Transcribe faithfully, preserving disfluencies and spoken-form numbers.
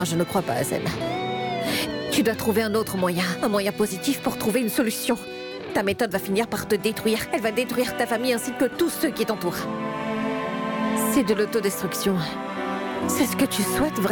Je ne crois pas à Zen. Tu dois trouver un autre moyen, un moyen positif pour trouver une solution. Ta méthode va finir par te détruire. Elle va détruire ta famille ainsi que tous ceux qui t'entourent. C'est de l'autodestruction. C'est ce que tu souhaites vraiment ?